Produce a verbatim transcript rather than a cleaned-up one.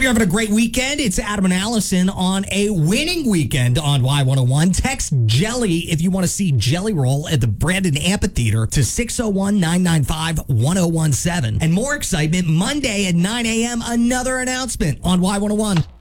you're having a great weekend. It's Adam and Allison on a winning weekend on Y one oh one. Text Jelly if you want to see Jelly Roll at the Brandon Amphitheater to six oh one, nine nine five, one oh one seven. And more excitement Monday at nine a.m. Another announcement on Y one oh one.